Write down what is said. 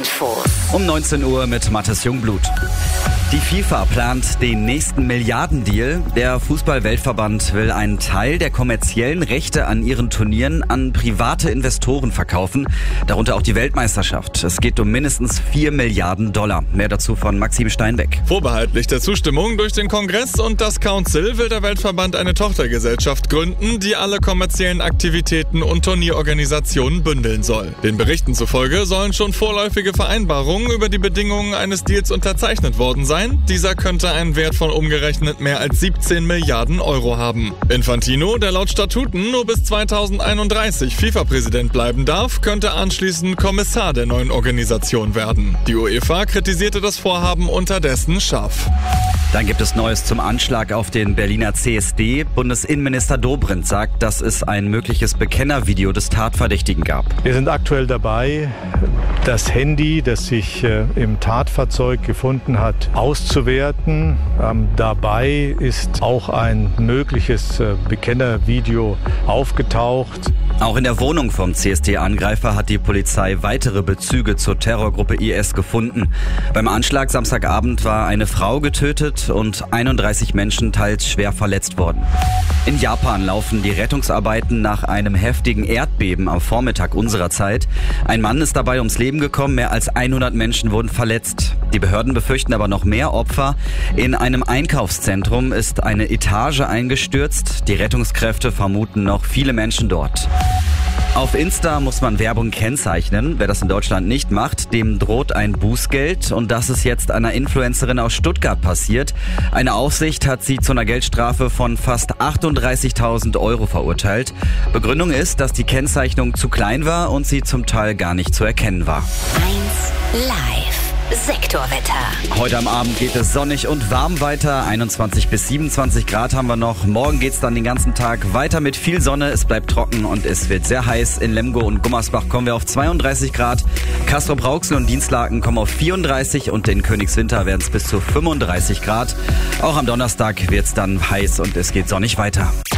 Infos. Um 19 Uhr mit Mathis Jungblut. Die FIFA plant den nächsten Milliardendeal. Der Fußball-Weltverband will einen Teil der kommerziellen Rechte an ihren Turnieren an private Investoren verkaufen, darunter auch die Weltmeisterschaft. Es geht um mindestens 4 Milliarden $. Mehr dazu von Maxim Steinbeck. Vorbehaltlich der Zustimmung durch den Kongress und das Council will der Weltverband eine Tochtergesellschaft gründen, die alle kommerziellen Aktivitäten und Turnierorganisationen bündeln soll. Den Berichten zufolge sollen schon vorläufige Vereinbarungen über die Bedingungen eines Deals unterzeichnet worden sein. Dieser könnte einen Wert von umgerechnet mehr als 17 Milliarden € haben. Infantino, der laut Statuten nur bis 2031 FIFA-Präsident bleiben darf, könnte anschließend Kommissar der neuen Organisation werden. Die UEFA kritisierte das Vorhaben unterdessen scharf. Dann gibt es Neues zum Anschlag auf den Berliner CSD. Bundesinnenminister Dobrindt sagt, dass es ein mögliches Bekennervideo des Tatverdächtigen gab. Wir sind aktuell dabei, das Handy, das sich im Tatfahrzeug gefunden hat, auszuwerten. Dabei ist auch ein mögliches Bekennervideo aufgetaucht. Auch in der Wohnung vom CSD-Angreifer hat die Polizei weitere Bezüge zur Terrorgruppe IS gefunden. Beim Anschlag Samstagabend war eine Frau getötet und 31 Menschen teils schwer verletzt worden. In Japan laufen die Rettungsarbeiten nach einem heftigen Erdbeben am Vormittag unserer Zeit. Ein Mann ist dabei ums Leben gekommen, mehr als 100 Menschen wurden verletzt. Die Behörden befürchten aber noch mehr Opfer. In einem Einkaufszentrum ist eine Etage eingestürzt. Die Rettungskräfte vermuten noch viele Menschen dort. Auf Insta muss man Werbung kennzeichnen. Wer das in Deutschland nicht macht, dem droht ein Bußgeld. Und das ist jetzt einer Influencerin aus Stuttgart passiert. Eine Aufsicht hat sie zu einer Geldstrafe von fast 38.000 € verurteilt. Begründung ist, dass die Kennzeichnung zu klein war und sie zum Teil gar nicht zu erkennen war. 1 Live. Sektorwetter. Heute am Abend geht es sonnig und warm weiter. 21 bis 27 Grad haben wir noch. Morgen geht's dann den ganzen Tag weiter mit viel Sonne. Es bleibt trocken und es wird sehr heiß. In Lemgo und Gummersbach kommen wir auf 32 Grad. Castrop-Rauxel und Dienstlaken kommen auf 34 und in Königswinter werden es bis zu 35 Grad. Auch am Donnerstag wird's dann heiß und es geht sonnig weiter.